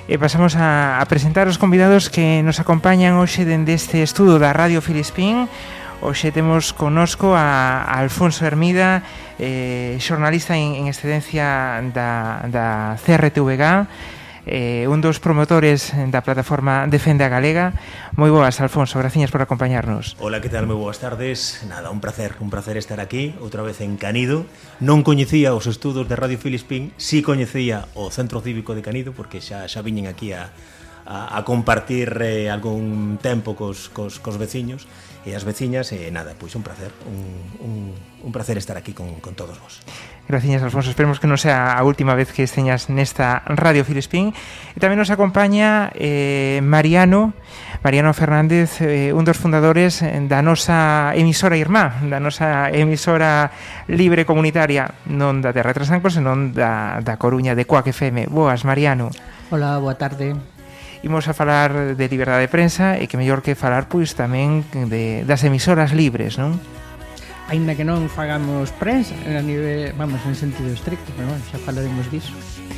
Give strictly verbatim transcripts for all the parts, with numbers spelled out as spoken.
E pasamos a, a presentar os convidados que nos acompañan hoxe dende este estudo da Radio Filispín. Hoxe temos conosco a, a Alfonso Hermida, eh, xornalista en, en excedencia da, da C R T V G, eh, un dos promotores da plataforma Defende a Galega. Moi boas, Alfonso, graciñas por acompañarnos. Hola, que tal? Moi boas tardes. Nada, un placer, un placer estar aquí outra vez en Canido. Non coñecía os estudos de Radio Filispín, si coñecía o Centro Cívico de Canido, porque xa xa viñen aquí a, a, a compartir eh, algún tempo cos, cos, cos veciños e as veciñas, e nada, pois un placer, un, un, un placer estar aquí con, con todos vos. Graciñas, Alfonso, esperemos que non sea a última vez que esteñas nesta Radio Filispín. E tamén nos acompaña eh, Mariano Mariano Fernández, eh, un dos fundadores da nosa emisora irmá, da nosa emisora libre comunitaria, non da Terra de Trasancos, senón da, da Coruña, de Coac F M. Boas, Mariano. Hola, boa tarde. Imos a falar de liberdade de prensa, e que mellor que falar pois tamén de, das emisoras libres, non? Ainda que non fagamos prensa a nivel, vamos, en sentido estricto, pero bueno, xa falaremos diso.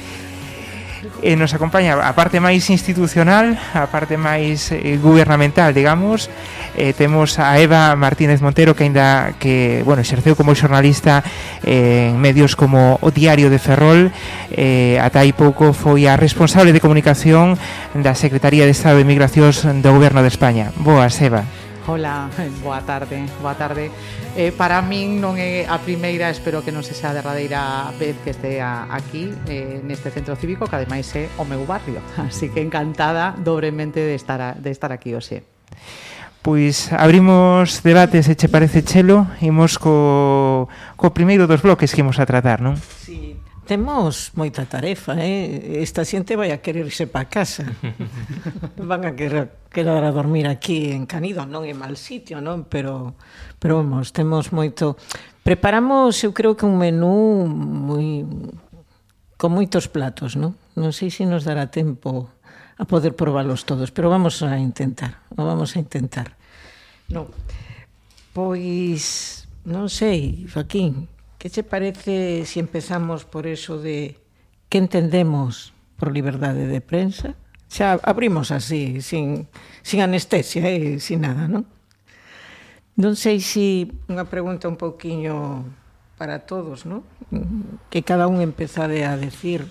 E nos acompaña a parte máis institucional, a parte máis eh, gubernamental, digamos. Eh, temos a Eva Martínez Montero, que aínda que, bueno, exerceu como xornalista eh, en medios como o Diario de Ferrol, eh, ata hai pouco foi a responsable de comunicación da Secretaría de Estado de Migracións do Goberno de España. Boas, Eva. Hola, boa tarde, boa tarde. Eh, para min non é a primeira, espero que non se xa a derradeira vez que este aquí eh, neste centro cívico, que ademais é o meu barrio, así que encantada dobremente de estar, a, de estar aquí hoxe. Pois abrimos debates, se che parece, Chelo, imos co, co primeiro dos bloques que imos a tratar, non? Sí. Temos moita tarefa, eh? Esta xente vai a querer irse para casa. Van a querer, querer a dormir aquí en Canido, non é mal sitio, non? Pero, pero vamos, temos moito... Preparamos, eu creo que un menú moi con moitos platos, non? Non sei se nos dará tempo a poder probalos todos, pero vamos a intentar, o vamos a intentar. Non. Pois, non sei, Joaquín, que che parece se empezamos por eso de que entendemos por liberdade de prensa? Xa abrimos así, sin, sin anestesia e eh, sin nada, non? Non sei se unha pregunta un pouquiño para todos, non? Que cada un empezade a decir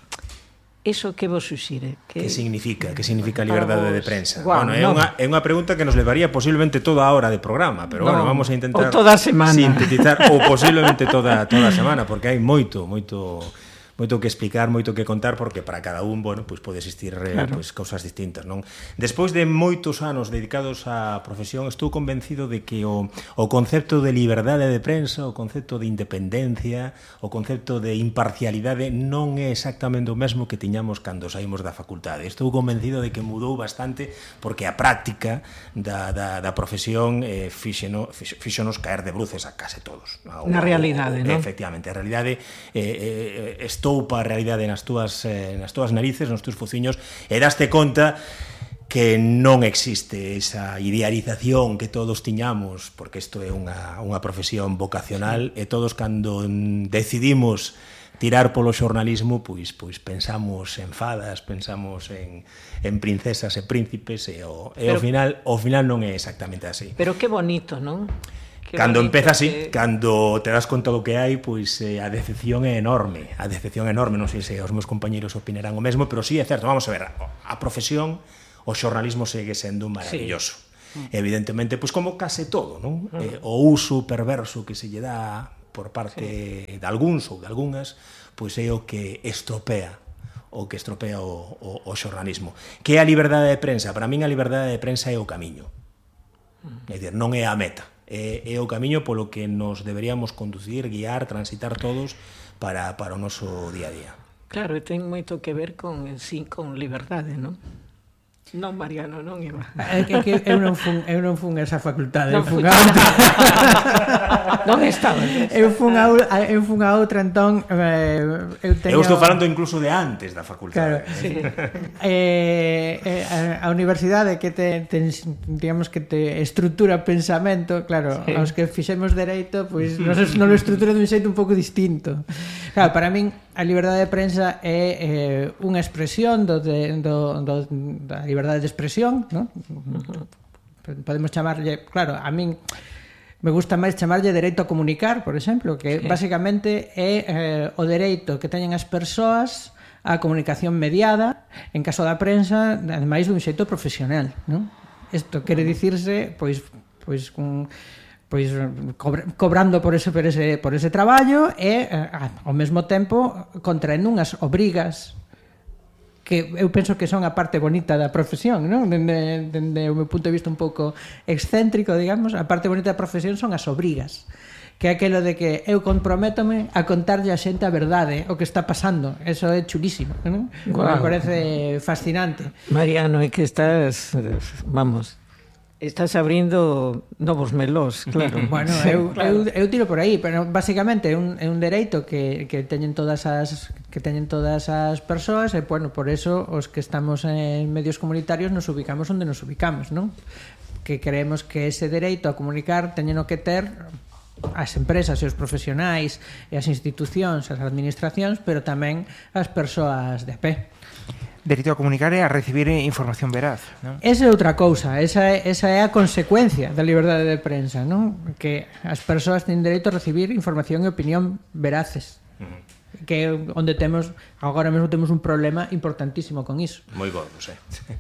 eso que vos suxire. Que, que significa? Que significa liberdade de prensa? Guau, bueno, é, non. unha, é unha pregunta que nos levaría posiblemente toda a hora de programa, pero non. bueno, vamos a intentar ou toda a semana. Sintetizar, ou posiblemente toda, toda a semana, porque hai moito, moito... moito que explicar, moito que contar, porque para cada un, bueno, pois pode existir eh, claro. pois cousas distintas, non? Despois de moitos anos dedicados á profesión, estou convencido de que o, o concepto de liberdade de prensa, o concepto de independencia, o concepto de imparcialidade non é exactamente o mesmo que tiñamos cando saímos da facultade. Estou convencido de que mudou bastante, porque a práctica da, da, da profesión eh, fíxeno, fíxonos caer de bruces a case todos. O, na realidade, non? Efectivamente, a realidade eh, eh, estoupa a realidade nas túas, eh, nas túas narices, nos túas fociños, e daste conta que non existe esa idealización que todos tiñamos, porque isto é unha, unha profesión vocacional, e todos cando decidimos tirar polo xornalismo, pois, pois pensamos en fadas, pensamos en, en princesas e príncipes, e, o, e pero, ao final ao final non é exactamente así. Pero que bonito, non? Cando empeza así, que... cando te das conta do que hai, pois eh, a decepción é enorme. A decepción é enorme, non sei se os meus compañeros opinarán o mesmo, pero sí é certo, vamos a ver, a profesión, o xornalismo segue sendo maravilloso. Sí. Evidentemente, pois como case todo, non? Uh-huh. Eh, o uso perverso que se lle dá por parte sí. de algúns ou de algunhas, pois é o que estropea o que estropea o, o, o xornalismo. Que é a liberdade de prensa? Para min a liberdade de prensa é o camiño. É dicir, non é a meta. É, é o camiño polo que nos deberíamos conducir, guiar, transitar todos para, para o noso día a día. Claro, e ten moito que ver con, sí, con liberdade, non? Non, Mariano, non, Eva. É que, que eu non fun, eu non fun a esa facultade, non eu fun a outra. Non estaba. Eu fun a, eu fun a outra, entón eh, eu teño... Eu estou falando incluso de antes da facultade. Claro, sí. eh, eh, a, a universidade que te, te digamos que te estrutura o pensamento, claro, sí. Aos que fixemos dereito, pois nos, nos lo estrutura dun xeito un pouco distinto. Claro, para min a liberdade de prensa é eh, unha expresión do, de, do, do, da liberdade de expresión, non? Podemos chamarlle, claro, a min me gusta máis chamarlle dereito a comunicar, por exemplo, que sí. basicamente é eh, o dereito que teñen as persoas a comunicación mediada, en caso da prensa, ademais dun xeito profesional, non? Isto quere dicirse, pois, pois con pois cobrando por ese por ese por ese traballo e ao mesmo tempo contraendo unhas obrigas que eu penso que son a parte bonita da profesión, non? Dende, dende o meu punto de vista un pouco excéntrico, digamos, a parte bonita da profesión son as obrigas, que é aquilo de que eu comprométome a contarlle a xente a verdade, o que está pasando. Eso é chulísimo, non? Wow. Me parece fascinante. Mariano, é que estás, vamos, estás abrindo novos melós, claro. Bueno, eu, claro. eu, eu tiro por aí, pero basicamente é un, é un dereito que, que teñen todas as que teñen todas as persoas e, bueno, por eso os que estamos en medios comunitarios nos ubicamos onde nos ubicamos, non? Que creemos que ese dereito a comunicar teñeno que ter as empresas e os profesionais e as institucións, as administracións, pero tamén as persoas de a pé. Dereito a comunicar e a recibir información veraz, non? Esa é outra cousa, esa é, esa é a consecuencia da liberdade de prensa, non? Que as persoas teñen dereito a recibir información e opinión veraces. Uh-huh. Que é onde temos, agora mesmo temos un problema importantísimo con iso. Moi gordo, sí.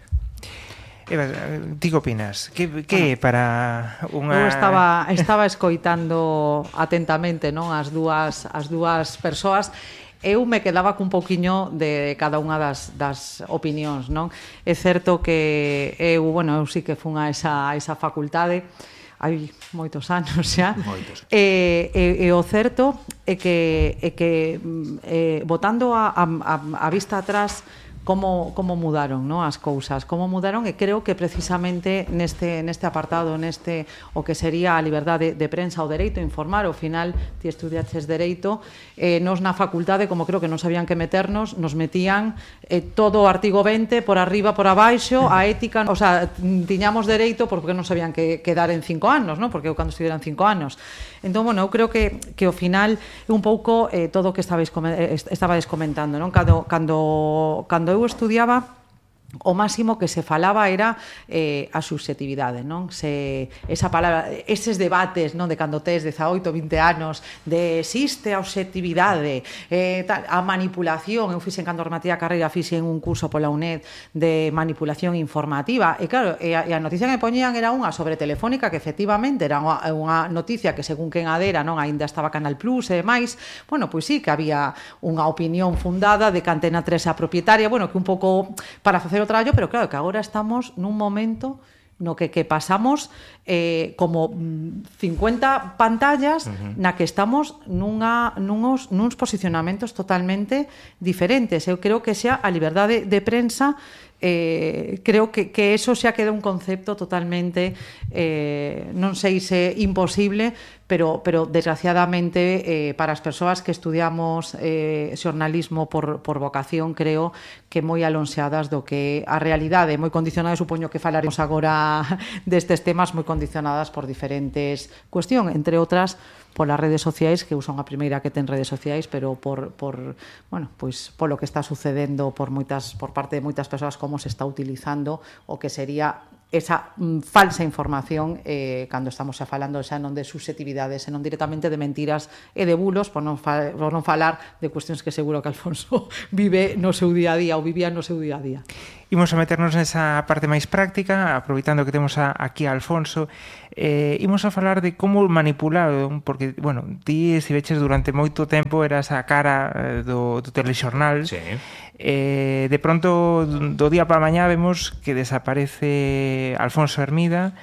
Eva, ti que opinas? Que, que para unha... Eu estaba, estaba escoitando atentamente, non, as dúas, as dúas persoas. Eu me quedaba cun pouquiño de cada unha das, das opinións, non? É certo que eu, bueno, eu sí que fun a esa, a esa facultade hai moitos anos xa. Moitos. E, e, e o certo é que, é que eh, botando a, a, a vista atrás como, como mudaron, ¿no? As cousas, como mudaron, e creo que precisamente neste, neste apartado, neste o que sería a liberdade de, de prensa, o dereito a informar, ao final ti estudiaches dereito, eh, nos na facultade, como creo que non sabían que meternos, nos metían eh, todo o artigo veinte por arriba, por abaixo, a ética, o sea, tiñamos dereito porque non sabían que, que dar en cinco anos, ¿no? Porque eu cando estudiaran cinco anos. Entón, bueno, eu creo que, que ao final é un pouco eh, todo o que estabais, estabais comentando, non? Cando, cando, cando eu estudiaba, o máximo que se falaba era eh, a subxetividade, non? Se, esa palabra, eses debates, non, de cando tes dezaoito, vinte anos, de existe a obxectividade, eh, tal, a manipulación. Eu fixen, cando rematé a carreira, fixen un curso pola UNED de manipulación informativa, e claro, e a, e a noticia que me poñían era unha sobre Telefónica, que efectivamente era unha, unha noticia que según quen adera, non, aínda estaba Canal Plus e demais. Bueno, pois sí, que había unha opinión fundada de que Antena tres a propietaria, bueno, que un pouco para facer o traballo, pero claro, que agora estamos nun momento no que, que pasamos eh, como cincuenta pantallas uh-huh. na que estamos nunha, nunos, nuns posicionamentos totalmente diferentes. Eu creo que xa a liberdade de prensa, eh, creo que, que eso xa queda un concepto totalmente, eh, non sei se imposible, pero, pero desgraciadamente eh, para as persoas que estudiamos eh, xornalismo por, por vocación, creo que moi alonxadas do que a realidade, moi condicionadas, supoño que falaremos agora destes temas, moi condicionadas por diferentes cuestións, entre outras polas redes sociais, que eu son a primeira que ten redes sociais, pero por, por bueno, pois polo que está sucedendo por moitas por parte de moitas persoas, como se está utilizando o que sería esa mm, falsa información eh, cando estamos xa falando xa non de susceptibilidades, senón directamente de mentiras e de bulos, por non, fa, por non falar de cuestións que seguro que Alfonso vive no seu día a día ou vivía no seu día a día. Imos a meternos nesa parte máis práctica, aproveitando que temos a, aquí a Alfonso, eh, imos a falar de como manipular, porque, bueno, ti estiveches durante moito tempo, eras a cara do, do telexornal, sí. eh, de pronto, do día para a mañá, vemos que desaparece Alfonso Hermida,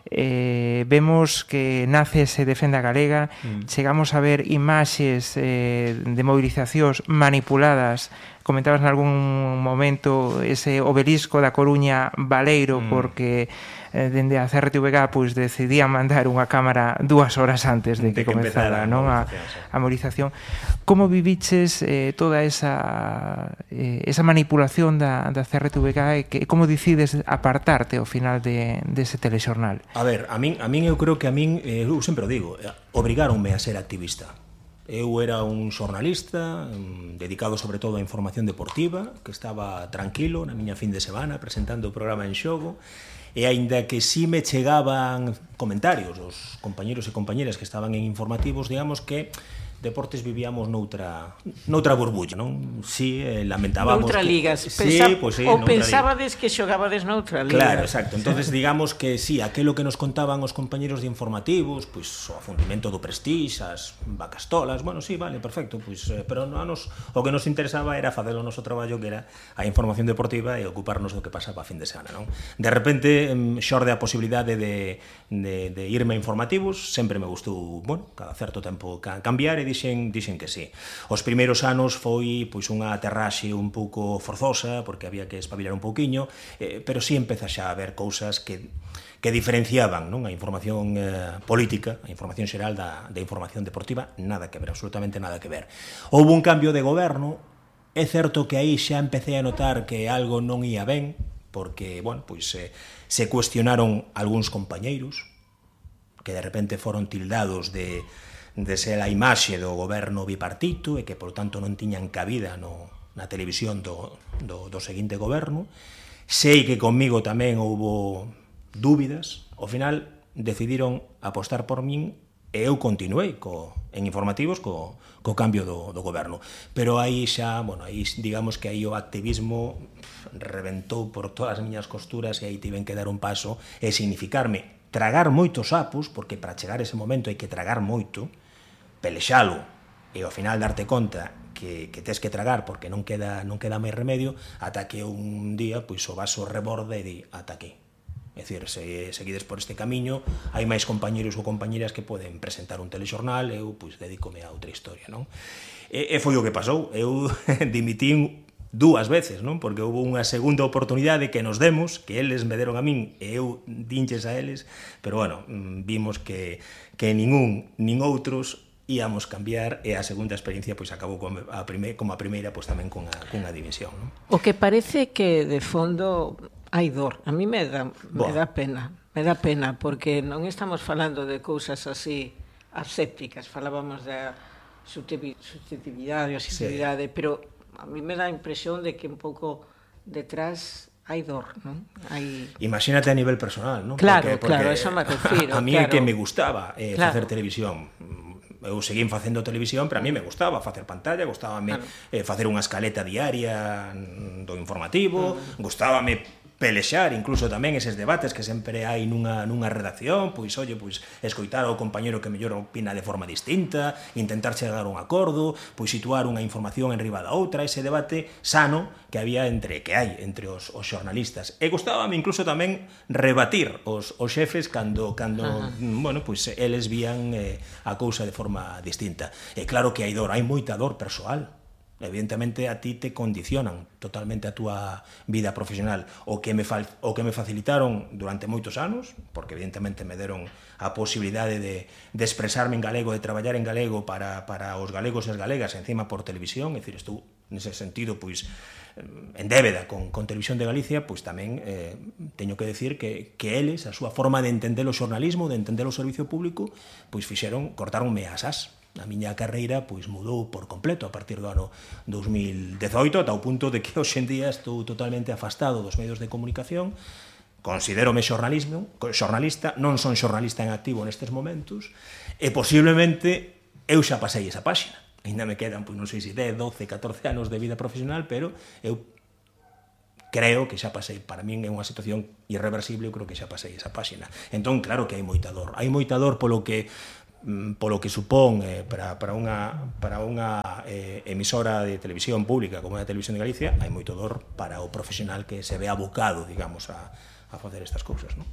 eh, vemos que nace ese Defenda Galega, mm. chegamos a ver imaxes eh, de movilizacións manipuladas. Comentabas en algún momento ese obelisco da Coruña Baleiro, mm. porque eh, dende a C R T V G pois decidían mandar unha cámara dúas horas antes de que, de que comezara, non, a, a movilización. Como viviches eh, toda esa eh, esa manipulación da, da C R T V G e que, como decides apartarte ao final de, de ese telexornal? A ver, a min, a min eu creo que a min, eh, eu sempre o digo, obrigáronme a ser activista. Eu era un xornalista dedicado sobre todo á información deportiva, que estaba tranquilo na miña fin de semana presentando o programa En Xogo, e aínda que si me chegaban comentarios dos compañeros e compañeras que estaban en informativos, digamos que Deportes vivíamos noutra noutra burbulla, non? Si, eh, lamentábamos noutra que, liga. Sí, Pensa, pues sí, ou noutra pensabades liga. Que xogabades noutra liga. Claro, exacto. Entonces digamos que si, sí, aquelo que nos contaban os compañeros de informativos, pois pues, o afundimento do Prestige, as vacastolas, bueno, sí, vale, perfecto, pois pues, eh, pero a nos o que nos interesaba era facer o noso traballo, que era a información deportiva e ocuparnos do que pasaba a fin de semana, non? De repente xorde a posibilidade de de de irme a informativos, sempre me gustou, bueno, cada certo tempo cambiar e dixen, dixen que sí. Os primeiros anos foi pois unha aterraxe un pouco forzosa, porque había que espabilar un pouquiño, eh, pero sí empeza xa a haber cousas que que diferenciaban, non, a información eh, política, a información xeral da, da información deportiva, nada que ver, absolutamente nada que ver. Houve un cambio de goberno, é certo que aí xa empecé a notar que algo non ia ben, porque, bueno, pois eh, se cuestionaron algúns compañeiros que de repente foron tildados de de ser a imaxe do goberno bipartito e que, por tanto, non tiñan cabida no, na televisión do, do, do seguinte goberno. Sei que comigo tamén houbo dúbidas. Ao final, decidiron apostar por min e eu continuei co, en informativos co, co cambio do, do goberno. Pero aí xa, bueno, aí digamos que aí o activismo reventou por todas as miñas costuras e aí tiven que dar un paso e significarme tragar moitos sapos, porque para chegar ese momento hai que tragar moito, pelexalo e ao final darte conta que, que tes que tragar porque non queda non queda máis remedio, ata que un día pois o vaso reborde e di ata aquí. É dicir, se seguides por este camiño, hai máis compañeros ou compañeras que poden presentar un telexornal, eu pois dedícome a outra historia, non? E, e foi o que pasou, eu dimitín dúas veces, non? Porque houve unha segunda oportunidade que nos demos, que eles me deron a min e eu dinches a eles, pero bueno, vimos que, que ningún, nin outros íamos cambiar e a segunda experiencia pois acabou como a, prime, como a primeira pois tamén cunha, cunha división, non? O que parece que de fondo hai dor. A mí me dá, me dá pena, me dá pena porque non estamos falando de cousas así asépticas, falábamos da susceptibilidade ou sensibilidade, sí. Pero a mí me dá a impresión de que un pouco detrás hai dor, non? Hai... Imagínate a nivel personal, non? Claro, porque, porque claro, eso me refiro. A, a mí claro. É que me gustaba eh, claro. facer televisión. Eu seguín facendo televisión, pero a mí me gustaba facer pantalla, gustábame claro. eh, facer unha escaleta diaria do informativo, uh-huh. gustábame pelexar incluso tamén eses debates que sempre hai nunha, nunha redacción, pois, oye, pois, escoitar ao compañero que mellor opina de forma distinta, intentar chegar a un acordo, pois situar unha información en riba da outra, ese debate sano que había entre, que hai entre os, os xornalistas. E gustábame incluso tamén rebatir os, os xefes cando, cando bueno, pois, eles vían eh, a cousa de forma distinta. E claro que hai dor, hai moita dor persoal. Evidentemente a ti te condicionan totalmente a túa vida profesional. O que me fal, o que me facilitaron durante moitos anos, porque evidentemente me deron a posibilidade de, de expresarme en galego, de traballar en galego para, para os galegos e as galegas, encima por televisión, é dicir, estou nese sentido pois en débeda con, con Televisión de Galicia, pois tamén eh, teño que decir que, que eles, a súa forma de entender o xornalismo, de entender o servicio público, pois fixeron, cortaronme as as. A miña carreira pois mudou por completo a partir do ano dos mil dezoito, ata o punto de que hoxe en día estou totalmente afastado dos medios de comunicación. Considérome xornalismo, xornalista, non son xornalista en activo nestes momentos, e posiblemente eu xa pasei esa páxina. Ainda me quedan, pois non sei se dez, doce, catorce anos de vida profesional, pero eu creo que xa pasei, para min é unha situación irreversible, eu creo que xa pasei esa páxina. Entón, claro que hai moita dor. Hai moita dor polo que polo que supón eh, para, para unha, para unha eh, emisora de televisión pública como a Televisión de Galicia, hai moito dor para o profesional que se ve abocado, digamos, a, a facer estas cousas, non?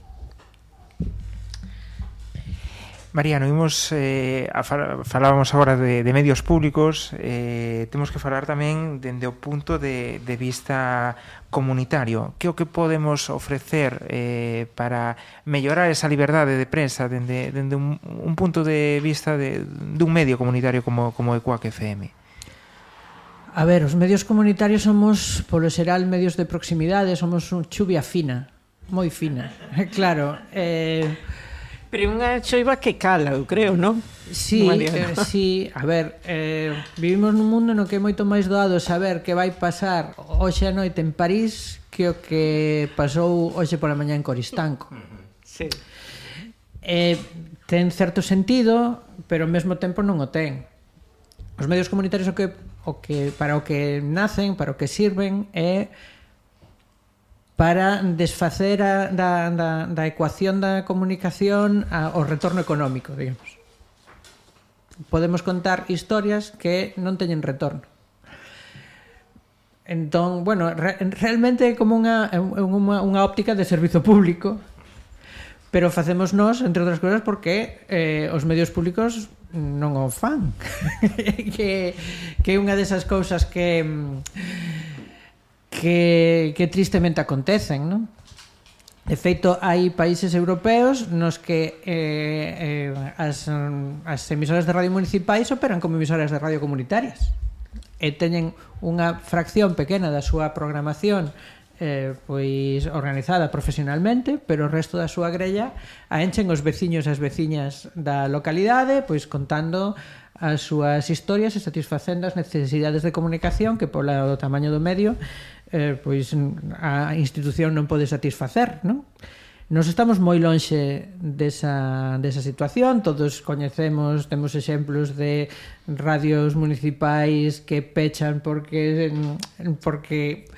Mariano, imos, eh, a fal falábamos agora de, de medios públicos, eh, temos que falar tamén dende o punto de, de vista comunitario. Que o que podemos ofrecer eh, para mellorar esa liberdade de prensa dende, dende un, un punto de vista de, de un medio comunitario como, como E C U A C F M? A ver, os medios comunitarios somos, polo xeral, medios de proximidade, somos un chuvia fina, moi fina, claro. Eh... Pero unha choiva que cala, eu creo, non? Sí, eh, sí, a ver, eh, vivimos nun mundo no que é moito máis doado saber que vai pasar hoxe a noite en París que o que pasou hoxe pola mañá en Coristanco. Sí. Eh, ten certo sentido, pero ao mesmo tempo non o ten. Os medios comunitarios o que, o que, para o que nacen, para o que sirven é para desfacer a, da, da, da ecuación da comunicación ao retorno económico, digamos. Podemos contar historias que non teñen retorno. Entón, bueno, re, realmente é como unha, unha, unha óptica de servizo público, pero facemos nós, entre outras cousas, porque eh, os medios públicos non o fan. que, que é unha desas cousas que... que, que tristemente acontecen, non? De feito, hai países europeos nos que eh, eh, as, as emisoras de radio municipais operan como emisoras de radio comunitarias e teñen unha fracción pequena da súa programación eh, pois organizada profesionalmente, pero o resto da súa grella a enchen os veciños e as veciñas da localidade, pois contando as súas historias e satisfacendo as necesidades de comunicación que polo tamaño do medio eh, pois a institución non pode satisfacer, non? Nos estamos moi lonxe desa, desa situación, todos coñecemos, temos exemplos de radios municipais que pechan porque porque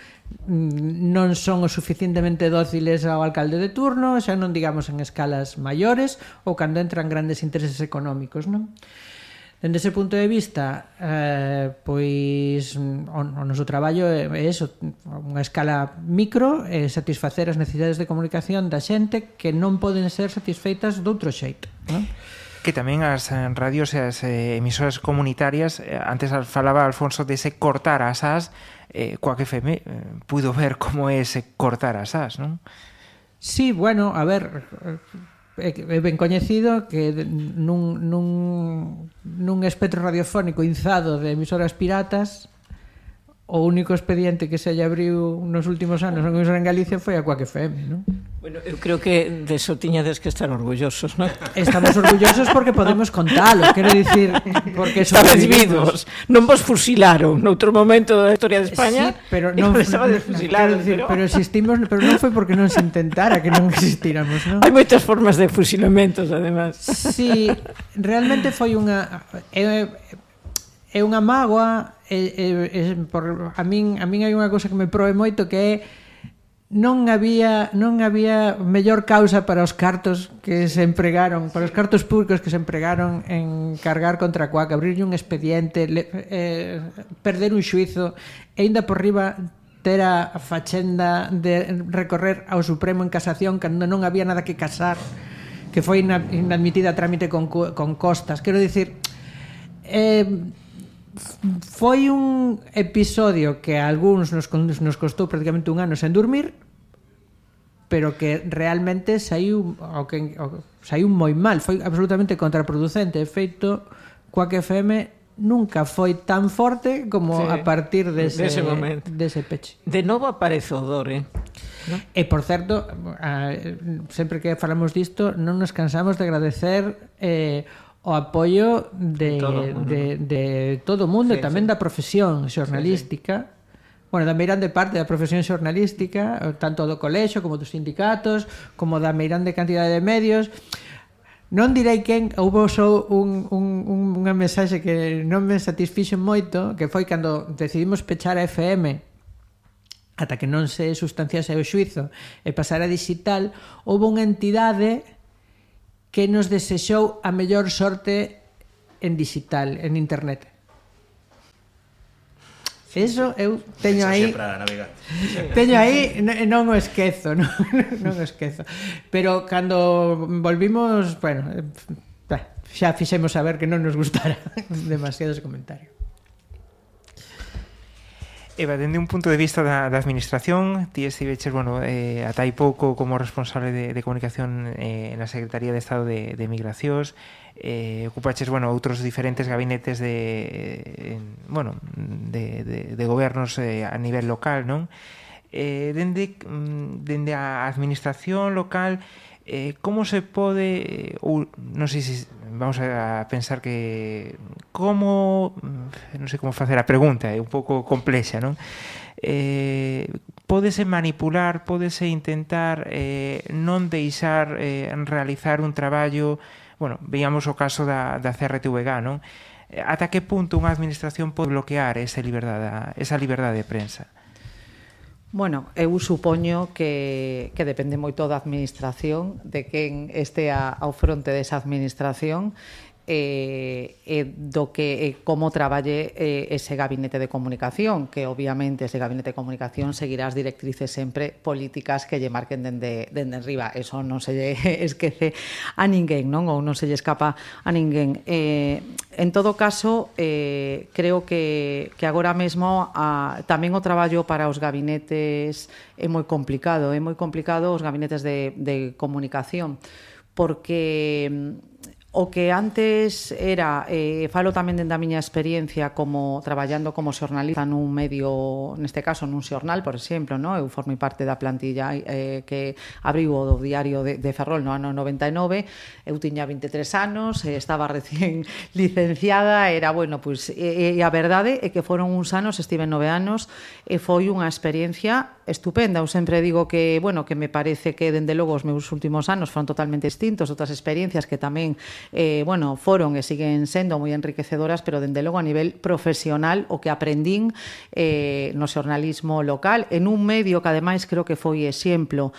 non son o suficientemente dóciles ao alcalde de turno, xa non digamos en escalas maiores ou cando entran grandes intereses económicos, non? Dende ese punto de vista, eh, pois o, o noso traballo é, é eso, unha escala micro, é satisfacer as necesidades de comunicación da xente que non poden ser satisfeitas doutro xeito, non? Que tamén as radios e as eh, emisoras comunitarias, eh, antes falaba Alfonso dese cortar as as, eh, coa que F M eh, puido ver como é ese cortar as as, non? Sí, bueno, a ver... é ben coñecido que nun, nun, nun espectro radiofónico inzado de emisoras piratas o único expediente que se lle abriu nos últimos anos en emisora en Galicia foi a Quack F M, non? Bueno, eu creo que de eso tiñades que estar orgullosos, non? Estamos orgullosos porque podemos contalo, quero dicir, porque estabas vivos, non vos fusilaron noutro momento da historia de España. Sí, pero non estabades fusilados, decir, pero... pero existimos, pero non foi porque non se intentara que non existíramos, non? Hai moitas formas de fusilamentos, además. Sí, realmente foi unha é, é unha mágoa, é, é, é, por, a min a min hai unha cousa que me proe moito que é non había non había mellor causa para os cartos que se empregaron, para os cartos públicos que se empregaron en cargar contra a Quack, abrirlle un expediente, le, eh, perder un xuizo e ainda por riba ter a fachenda de recorrer ao Supremo en casación cando non había nada que casar, que foi inadmitida a trámite con, con costas. Quero dicir, eh, foi un episodio que a algúns nos, nos costou prácticamente un ano sen dormir, pero que realmente saiu, o que, o, saiu moi mal, foi absolutamente contraproducente. De feito, Quack F M nunca foi tan forte como sí, a partir dese, dese momento, dese peche. De novo aparece o Dore, ¿no? E, por certo, a, sempre que falamos disto, non nos cansamos de agradecer eh, o apoio de todo o mundo, de, de todo o mundo, sí, e tamén sí, da profesión xornalística, sí, sí. Bueno, da meirande parte da profesión xornalística, tanto do colexo como dos sindicatos, como da meirande cantidade de medios. Non direi quen, houve só un, un, un, unha mensaxe que non me satisfixo moito, que foi cando decidimos pechar a F M ata que non se sustanciase o xuizo e pasar a digital, houve unha entidade que nos desexou a mellor sorte en digital, en internet. Eso eu teño aí teño aí non o esquezo, non, non o esquezo, pero cando volvimos, bueno, xa fixemos saber que non nos gustara demasiado ese comentario. Eva, dende un punto de vista da, da administración, ti estiveches, bueno, eh, ata hai pouco como responsable de, de comunicación eh, na Secretaría de Estado de, de Migracións, eh, ocupaches, bueno, outros diferentes gabinetes de, eh, bueno, de, de, de gobernos eh, a nivel local, non? Eh, dende, dende a administración local, Eh, como se pode, ou non sei se vamos a pensar que como, non sei como facer a pregunta, é un pouco complexa, non? Eh, pódese manipular, pódese intentar eh, non deixar eh, realizar un traballo, bueno, veíamos o caso da, da C R T V G, non? Ata que punto unha administración pode bloquear esa liberdade, esa liberdade de prensa? Bueno, eu supoño que, que depende moito da administración, de quen estea ao fronte desa administración, e, e do que e como traballe eh, ese gabinete de comunicación, que obviamente ese gabinete de comunicación seguirá as directrices sempre políticas que lle marquen dende, dende arriba. Eso non se lle esquece a ninguén, non? Ou non se lle escapa a ninguén. Eh, en todo caso, eh, creo que, que agora mesmo a, tamén o traballo para os gabinetes é moi complicado, é moi complicado os gabinetes de, de comunicación, porque o que antes era, eh, falo tamén dende a miña experiencia como traballando como xornalista nun medio, neste caso nun xornal, por exemplo, no? Eu formei parte da plantilla eh, que abriu o diario de, de Ferrol no ano noventa e nove, eu tiña vinte e tres anos, eh, estaba recién licenciada, era, bueno, pois, e, e a verdade é que foron uns anos, estive nove anos, e foi unha experiencia estupenda. Eu sempre digo que, bueno, que me parece que dende logo os meus últimos anos foron totalmente distintos, outras experiencias que tamén Eh, bueno, foron e siguen sendo moi enriquecedoras, pero dende logo a nivel profesional o que aprendín eh, no xornalismo local en un medio que ademais creo que foi exemplo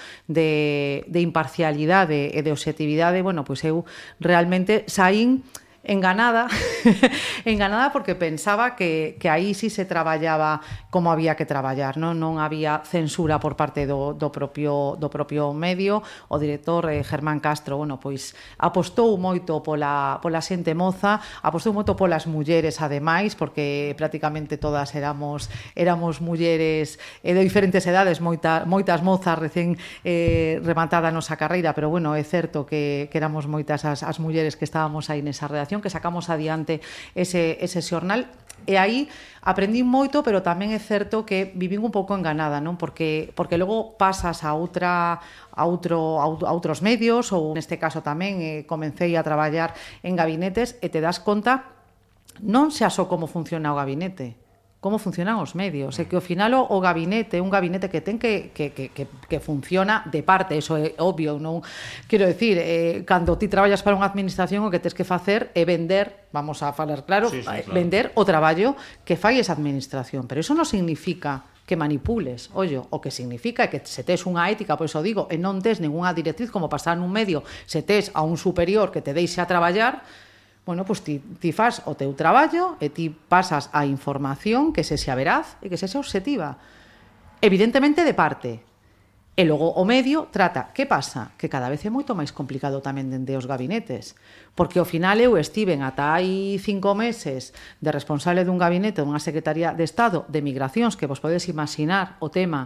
de, de imparcialidade e de objetividade. Bueno, pois eu realmente saín enganada, enganada porque pensaba que, que aí sí se traballaba como había que traballar, non, non había censura por parte do, do, propio, do propio medio. O director eh, Germán Castro, bueno, pois apostou moito pola, pola xente moza, apostou moito polas mulleres ademais, porque prácticamente todas éramos éramos mulleres eh, de diferentes edades, moita, moitas mozas recén eh, rematada a nosa carreira, pero bueno, é certo que, que éramos moitas as, as mulleres que estábamos aí nesa redacción, que sacamos adiante ese, ese xornal, e aí aprendín moito, pero tamén é certo que vivín un pouco enganada, non? Porque porque logo pasas a outra a outro a outros medios, ou neste caso tamén eh, comecei a traballar en gabinetes e te das conta non xa só como funciona o gabinete, como funcionan os medios, e que ao final o, o gabinete, un gabinete que ten que, que, que, que funciona de parte, eso é obvio, non? Quero dicir, eh, cando ti traballas para unha administración o que tens que facer é vender, vamos a falar claro, sí, sí, claro, vender o traballo que fai esa administración, pero iso non significa que manipules, ollo, o que significa é que se tes unha ética, por iso digo, e non tes ninguna directriz como pasar nun medio, se tes a un superior que te deixe a traballar, bueno, pois ti, ti faz o teu traballo e ti pasas a información que se xa veraz e que se xa obxectiva. Evidentemente de parte. E logo o medio trata. Que pasa? Que cada vez é moito máis complicado tamén dende os gabinetes. Porque ao final eu estiven ata hai cinco meses de responsable dun gabinete dunha Secretaría de Estado de Migracións, que vos podedes imaginar o tema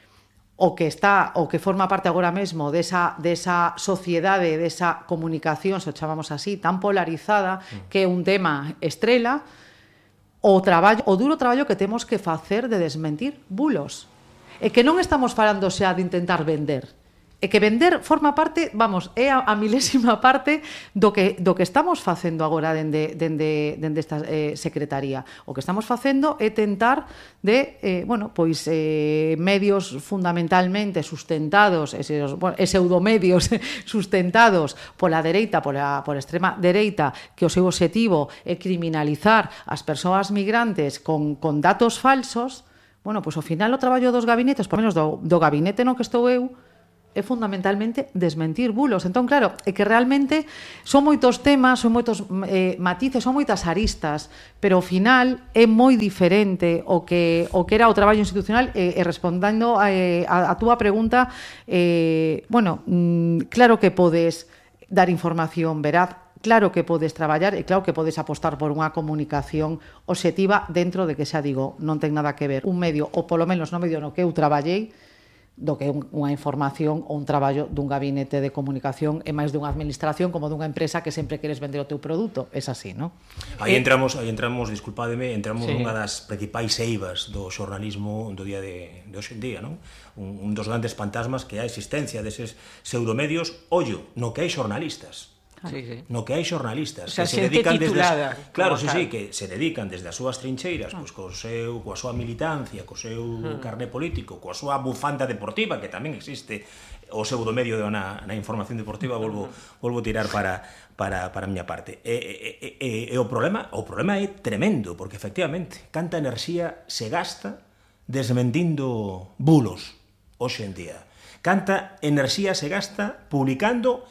o que está o que forma parte agora mesmo desa, desa sociedade, desa comunicación, se o chamamos así, tan polarizada, que é un tema estrela, o traballo, o duro traballo que temos que facer de desmentir bulos. E que non estamos falando xa de intentar vender, e que vender forma parte, vamos, é a, a milésima parte do que, do que estamos facendo agora dende, dende, dende esta eh, secretaría. O que estamos facendo é tentar de, eh, bueno, pois eh, medios fundamentalmente sustentados, eses, bueno, e pseudomedios sustentados pola dereita, pola, pola extrema dereita, que o seu objetivo é criminalizar as persoas migrantes con, con datos falsos. Bueno, pois ao final o traballo dos gabinetes, por menos do, do gabinete no que estou eu, é fundamentalmente desmentir bulos. Entón, claro, é que realmente son moitos temas, son moitos eh, matices, son moitas aristas, pero ao final é moi diferente o que o que era o traballo institucional. E, e respondendo a, a, a túa pregunta, eh, bueno, mm, claro que podes dar información veraz, claro que podes traballar e claro que podes apostar por unha comunicación obxectiva dentro de que xa digo, non ten nada que ver un medio, ou polo menos no medio no que eu traballei, do que unha información ou un traballo dun gabinete de comunicación e máis dunha administración como dunha empresa que sempre queres vender o teu produto. É así, non? Aí entramos, aí entramos, disculpademe, entramos Sí. nunha das principais eivas do xornalismo do día de, de hoxe en día, non? Un, un dos grandes fantasmas que é a existencia deses pseudomedios, ollo, no que hai xornalistas. Sí, sí. No que hai xornalistas O sea, que se xente dedican desde titulada, as, claro, como sí, tal. sí, que se dedican desde as súas trincheiras, pois co seu, coa súa militancia, co seu Hmm. carné político, coa súa bufanda deportiva, que tamén existe o pseudomedio na, na información deportiva, volvo volvo tirar para para para a miña parte. E, e, e, e o problema, o problema é tremendo, porque efectivamente, canta enerxía se gasta desmentindo bulos hoxe en día. Canta enerxía se gasta publicando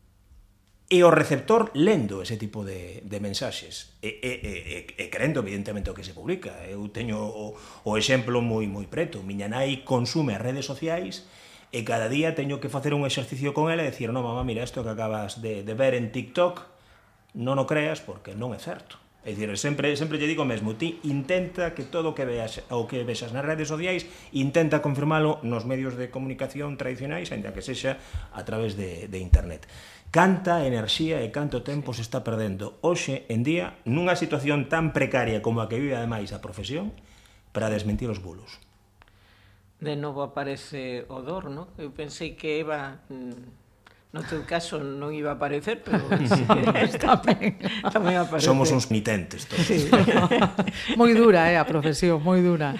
e o receptor lendo ese tipo de, de mensaxes e, e, e, e crendo evidentemente o que se publica. Eu teño o, o exemplo moi moi preto. Miña nai consume as redes sociais e cada día teño que facer un exercicio con ela e decir, no, mamá, mira, isto que acabas de, de ver en TikTok non o creas porque non é certo. É dicir, sempre, sempre lle digo mesmo, ti intenta que todo o que veas o que vexas nas redes sociais, intenta confirmalo nos medios de comunicación tradicionais, ainda que sexa a través de, de internet. Canta enerxía e canto tempo se está perdendo hoxe en día nunha situación tan precaria como a que vive ademais a profesión para desmentir os bulos. De novo aparece o dor, ¿no? Eu pensei que Eva, mm, no teu caso, non iba a aparecer, pero sí que tamén, tamén aparece. Somos uns nitentes todos. Sí. Moi dura, eh, a profesión, moi dura.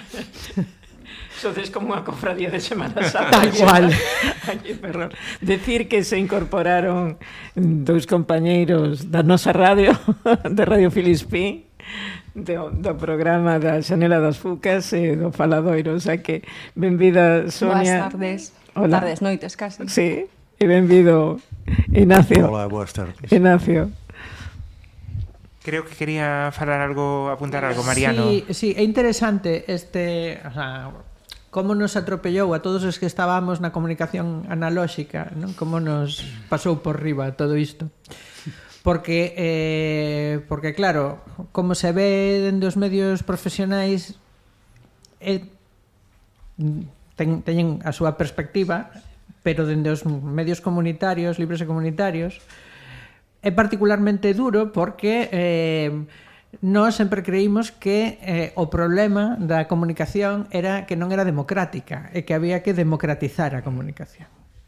Sodes como unha cofradía de Semana Santa. Tal cual. Aquí, perdón. Decir que se incorporaron dous compañeiros da nosa radio, de Radio Filispín, do, do programa da Xanela das Fucas e do Faladoiro. O sea que, benvida, Sonia. Boas tardes. Hola. Tardes, noites, casi. Sí, e benvido, Ignacio. Hola, boas tardes. Ignacio. Creo que quería falar algo, apuntar algo, Mariano. Sí, sí, é interesante este, o sea, como nos atropellou a todos os que estábamos na comunicación analóxica, non? Como nos pasou por riba todo isto. Porque, eh, porque claro, como se ve dende os medios profesionais, eh, ten, teñen a súa perspectiva, pero dende os medios comunitarios, libres e comunitarios, é particularmente duro porque eh, nós sempre creímos que eh, o problema da comunicación era que non era democrática e que había que democratizar a comunicación.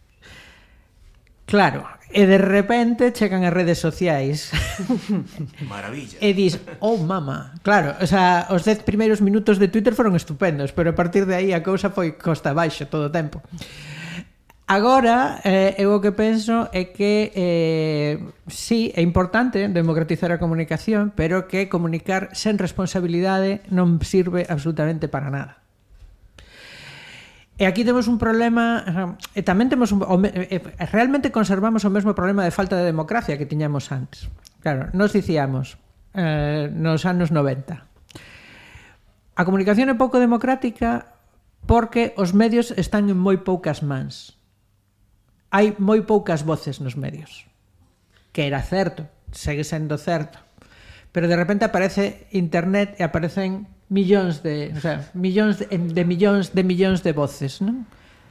Claro, e de repente chegan as redes sociais Maravilla. e dis, oh mama, claro, o sea, os dez primeiros minutos de Twitter foron estupendos, pero a partir de aí a cousa foi costa abaixo todo o tempo. Agora, eh, eu o que penso é que eh, sí, é importante democratizar a comunicación, pero que comunicar sen responsabilidade non sirve absolutamente para nada. E aquí temos un problema, e tamén temos un, o, e, realmente conservamos o mesmo problema de falta de democracia que tiñamos antes. Claro, nos dicíamos eh, nos anos noventa. A comunicación é pouco democrática porque os medios están en moi poucas mans. Hai moi poucas voces nos medios. Que era certo, segue sendo certo. Pero de repente aparece internet e aparecen millóns de, o sea, millóns de, de millóns de millóns de voces, non?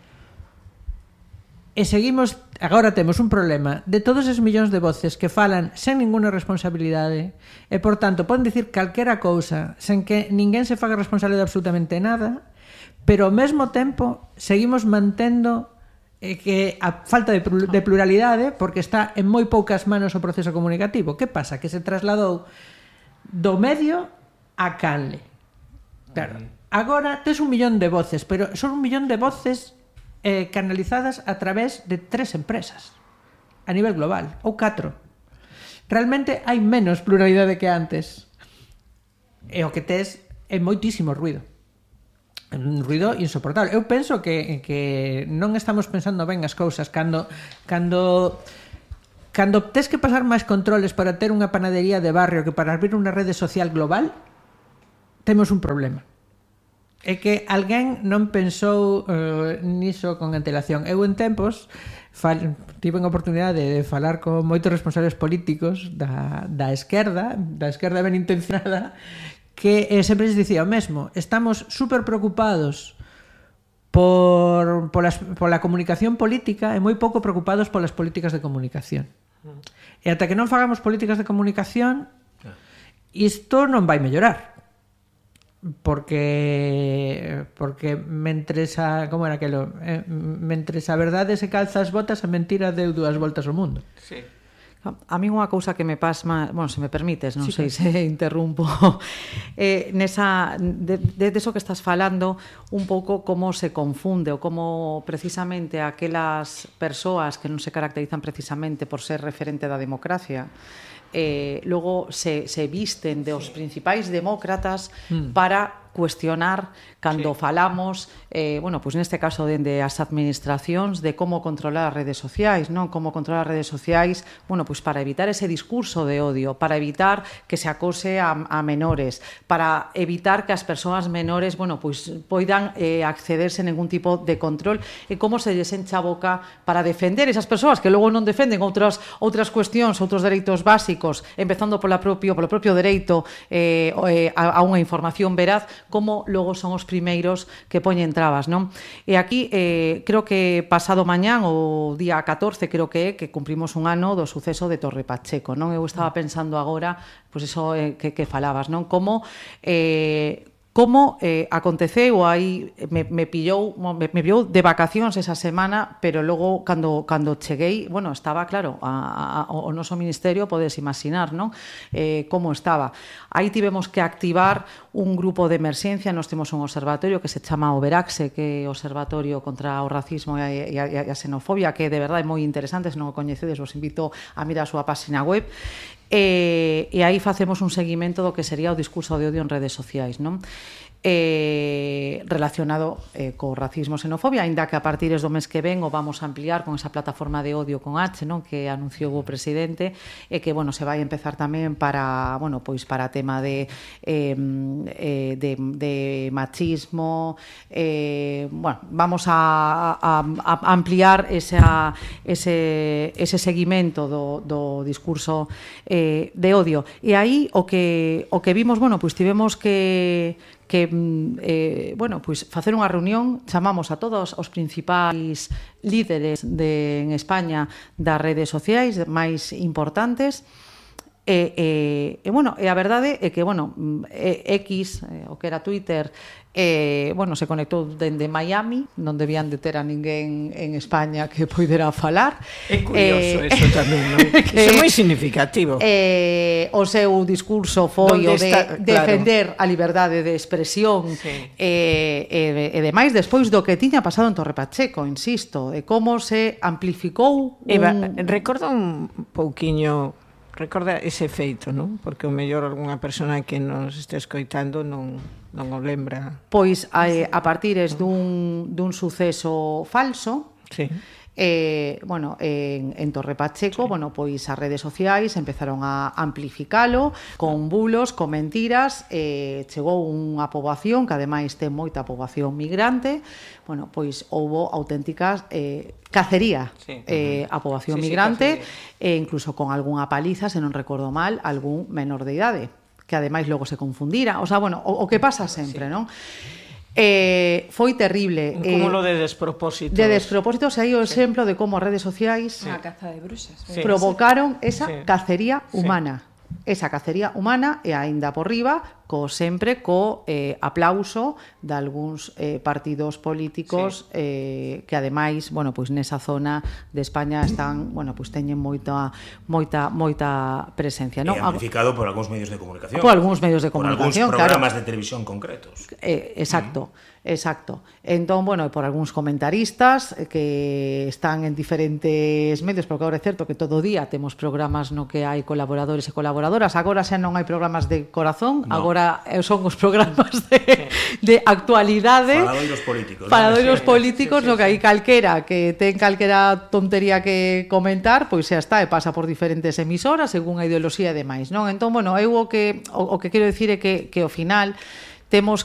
E seguimos, agora temos un problema de todos esos millóns de voces que falan sen ninguna responsabilidade e, por tanto, poden dicir calquera cousa sen que ninguén se faga responsable de absolutamente nada, pero ao mesmo tempo seguimos mantendo eh, que a falta de, de pluralidade porque está en moi poucas manos o proceso comunicativo. Que pasa? Que se trasladou do medio a canle. Claro, agora tes un millón de voces, pero son un millón de voces eh, canalizadas a través de tres empresas a nivel global, ou catro. Realmente hai menos pluralidade que antes. E o que tes é moitísimo ruido. Un ruido insoportable. Eu penso que, que non estamos pensando ben as cousas cando cando cando tes que pasar máis controles para ter unha panadería de barrio que para abrir unha rede social global, temos un problema. É que alguén non pensou uh, niso con antelación. Eu en tempos fal, tive a oportunidade de falar con moitos responsables políticos da, da esquerda, da esquerda ben intencionada, que eh, sempre les dicía o mesmo. Estamos super preocupados por, polas, pola comunicación política e moi pouco preocupados polas políticas de comunicación. E ata que non fagamos políticas de comunicación, isto non vai mellorar. Porque porque mentres a, como era aquelo, eh, mentres a verdade se calza as botas, a mentira deu dúas voltas ao mundo. Sí. A mí unha cousa que me pasma, bueno, se me permites, non sí, sei se interrumpo, eh, nesa, de, de eso que estás falando, un pouco como se confunde ou como precisamente aquelas persoas que non se caracterizan precisamente por ser referente da democracia, eh, logo se, se visten de os principais demócratas mm. para cuestionar cando sí. falamos, eh, bueno, pois pues neste caso dende as administracións de como controlar as redes sociais, non? Como controlar as redes sociais, bueno, pois pues para evitar ese discurso de odio, para evitar que se acose a, a menores, para evitar que as persoas menores, bueno, pois pues, poidan eh, accederse a ningún tipo de control, e como se lles encha a boca para defender esas persoas que logo non defenden outras outras cuestións, outros dereitos básicos, empezando pola propio, polo propio dereito eh, a, a unha información veraz, como logo son os primeiros que poñen trabas, non? E aquí, eh, creo que pasado mañán, o día catorce, creo que é, que cumprimos un ano do suceso de Torre Pacheco, non? Eu estaba pensando agora, pois iso eh, que, que falabas, non? Como... Eh, Como eh, aconteceu aí, me, me pillou me, me pillou de vacacións esa semana, pero logo cando, cando cheguei, bueno, estaba claro, a, a, o noso ministerio, podes imaginar, non? Eh, como estaba. Aí tivemos que activar un grupo de emerxencia, nós temos un observatorio que se chama Overaxe, que é o Observatorio contra o Racismo e a, e a Xenofobia, que de verdade é moi interesante, se non o coñecedes, vos invito a mirar a súa página web. E, e aí facemos un seguimento do que sería o discurso de odio en redes sociais, non? Eh, relacionado eh, co racismo e xenofobia, aínda que a partir do mes que ven o vamos a ampliar con esa plataforma de odio con H, non? Que anunciou o presidente, e que, bueno, se vai empezar tamén para, bueno, pois para tema de eh, de, de machismo, eh, bueno, vamos a, a, a ampliar esa, ese, ese seguimento do, do discurso eh, de odio. E aí o que, o que vimos, bueno, pois tivemos que que, eh, bueno, pois facer unha reunión, chamamos a todos os principais líderes de, en España das redes sociais máis importantes, e, e, e, bueno, e a verdade é que, bueno, X, o que era Twitter, eh, bueno, se conectou dende Miami, non debían de ter a ninguén en España que poidera falar. É curioso eh, eso tamén, non? Que, eso é moi significativo. Eh, o seu discurso foi o de está, defender claro. a liberdade de expresión, sí. eh, e, e demais, despois do que tiña pasado en Torre Pacheco, insisto, de como se amplificou un... Eva, recorda un pouquiño... Recorda ese feito, non? Porque o mellor algunha persona que nos este escoitando non, non o lembra. Pois a, a partir dun, dun suceso falso, sí. eh, bueno, en, en Torre Pacheco, sí. bueno, pois as redes sociais empezaron a amplificalo con bulos, con mentiras, eh, chegou unha poboación que ademais ten moita poboación migrante, bueno, pois houbo auténticas eh, cacería sí. eh, a poboación sí, migrante sí, e incluso con algunha paliza, se non recordo mal, algún menor de idade, que ademais logo se confundira, o sea, bueno, o, o que pasa sempre, sí. non? Eh, foi terrible. Un cúmulo eh, de despropósitos. De despropósitos, aí o exemplo sí. de como as redes sociais sí. Unha caza de bruxas. Sí. provocaron esa sí. cacería humana. Sí. Esa cacería humana e aínda por riba co sempre co eh, aplauso de algúns eh, partidos políticos sí. eh, que ademais, bueno, pois nesa zona de España están, bueno, pois teñen moita moita moita presencia, non? E amplificado por algúns medios de comunicación. Por algúns medios de comunicación, por algúns programas claro. de televisión concretos. Eh, exacto. Mm. Exacto. Entón, bueno, por algúns comentaristas que están en diferentes medios, porque agora é certo que todo o día temos programas no que hai colaboradores e colaboradoras. Agora xa non hai programas de corazón, no. agora son os programas de, de actualidade. Faladoiros políticos. Faladoiros políticos, sí, sí, no que sí. hai calquera que ten calquera tontería que comentar, pois xa está, e pasa por diferentes emisoras según a ideoloxía e demais, non? Entón, bueno, eu o que o, o que quero dicir é que que ao final temos